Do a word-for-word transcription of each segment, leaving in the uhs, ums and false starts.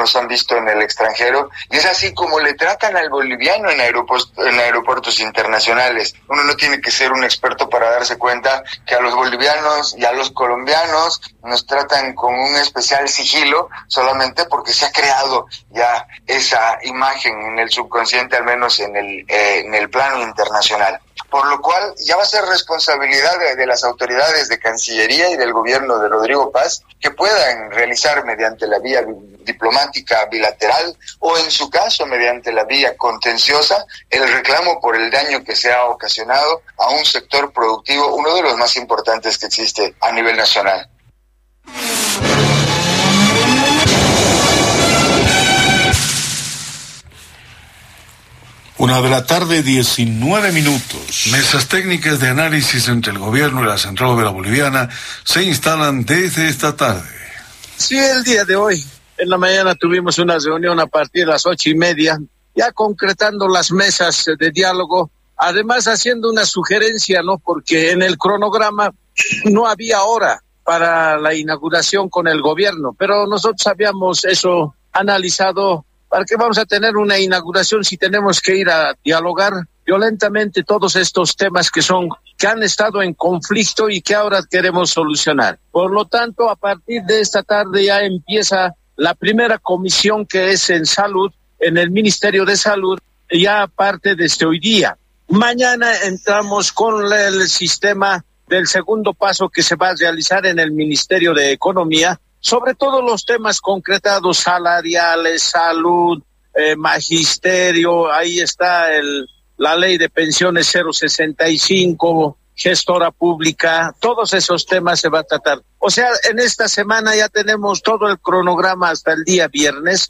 nos han visto en el extranjero, y es así como le tratan al boliviano en, aeropuertos, en aeropuertos internacionales. Uno no tiene que ser un experto para darse cuenta que a los bolivianos y a los colombianos nos tratan con un especial sigilo, solamente porque se ha creado ya esa imagen en el subconsciente, al menos en el, eh, en el plano internacional. Por lo cual ya va a ser responsabilidad de, de las autoridades de Cancillería y del gobierno de Rodrigo Paz que puedan realizar mediante la vía diplomática bilateral o en su caso mediante la vía contenciosa el reclamo por el daño que se ha ocasionado a un sector productivo, uno de los más importantes que existe a nivel nacional. Una de la tarde, diecinueve minutos. Mesas técnicas de análisis entre el gobierno y la Central Obrera Boliviana se instalan desde esta tarde. Sí, el día de hoy, en la mañana tuvimos una reunión a partir de las ocho y media, ya concretando las mesas de diálogo, además haciendo una sugerencia, ¿no? Porque en el cronograma no había hora para la inauguración con el gobierno, pero nosotros habíamos eso analizado. ¿Para qué vamos a tener una inauguración si tenemos que ir a dialogar violentamente todos estos temas que son, que han estado en conflicto y que ahora queremos solucionar? Por lo tanto, a partir de esta tarde ya empieza la primera comisión que es en salud, en el Ministerio de Salud, ya parte desde hoy día. Mañana entramos con el sistema del segundo paso que se va a realizar en el Ministerio de Economía, sobre todo los temas concretados, salariales, salud, eh, magisterio, ahí está el, la ley de pensiones cero sesenta y cinco, gestora pública, todos esos temas se va a tratar. O sea, en esta semana ya tenemos todo el cronograma hasta el día viernes.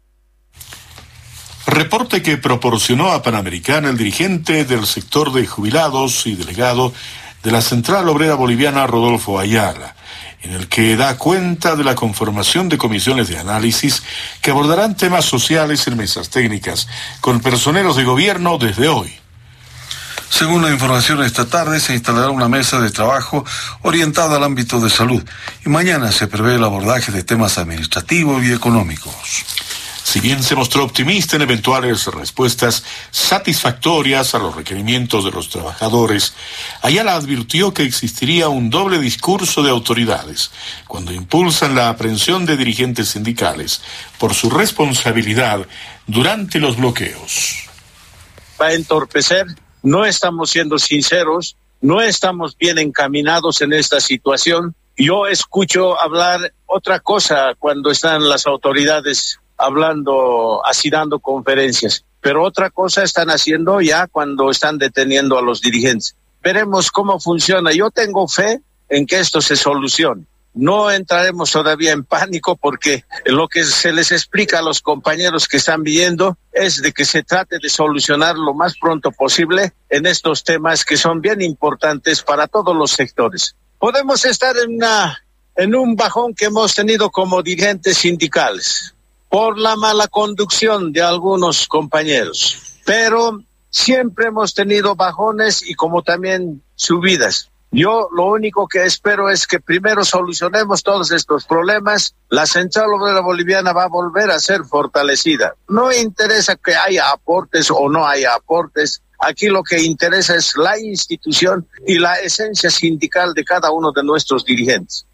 Reporte que proporcionó a Panamericana el dirigente del sector de jubilados y delegado de la Central Obrera Boliviana, Rodolfo Ayala, en el que da cuenta de la conformación de comisiones de análisis que abordarán temas sociales en mesas técnicas con personeros de gobierno desde hoy. Según la información, esta tarde se instalará una mesa de trabajo orientada al ámbito de salud y mañana se prevé el abordaje de temas administrativos y económicos. Si bien se mostró optimista en eventuales respuestas satisfactorias a los requerimientos de los trabajadores, Ayala advirtió que existiría un doble discurso de autoridades cuando impulsan la aprehensión de dirigentes sindicales por su responsabilidad durante los bloqueos. Va a entorpecer, no estamos siendo sinceros, no estamos bien encaminados en esta situación. Yo escucho hablar otra cosa cuando están las autoridades hablando, así dando conferencias, pero otra cosa están haciendo ya cuando están deteniendo a los dirigentes. Veremos cómo funciona. Yo tengo fe en que esto se solucione. No entraremos todavía en pánico porque lo que se les explica a los compañeros que están viendo es de que se trate de solucionar lo más pronto posible en estos temas que son bien importantes para todos los sectores. Podemos estar en una, en un bajón que hemos tenido como dirigentes sindicales por la mala conducción de algunos compañeros, pero siempre hemos tenido bajones y como también subidas. Yo lo único que espero es que primero solucionemos todos estos problemas. La Central Obrera Boliviana va a volver a ser fortalecida. No interesa que haya aportes o no haya aportes. Aquí lo que interesa es la institución y la esencia sindical de cada uno de nuestros dirigentes.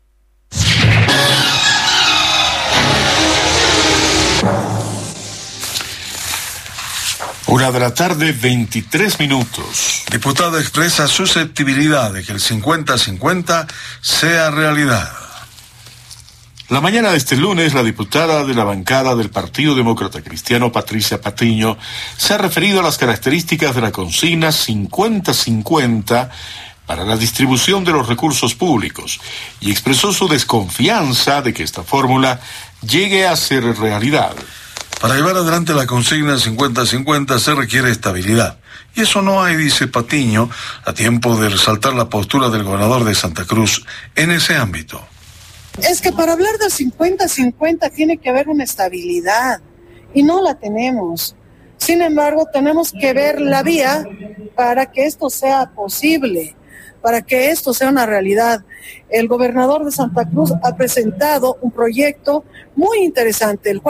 Una de la tarde, veintitrés minutos. Diputada expresa susceptibilidad de que el cincuenta cincuenta sea realidad. La mañana de este lunes, la diputada de la bancada del Partido Demócrata Cristiano, Patricia Patiño, se ha referido a las características de la consigna cincuenta cincuenta para la distribución de los recursos públicos y expresó su desconfianza de que esta fórmula llegue a ser realidad. Para llevar adelante la consigna cincuenta cincuenta se requiere estabilidad. Y eso no hay, dice Patiño, a tiempo de resaltar la postura del gobernador de Santa Cruz en ese ámbito. Es que para hablar del cincuenta cincuenta tiene que haber una estabilidad y no la tenemos. Sin embargo, tenemos que ver la vía para que esto sea posible, para que esto sea una realidad. El gobernador de Santa Cruz ha presentado un proyecto muy interesante, el cual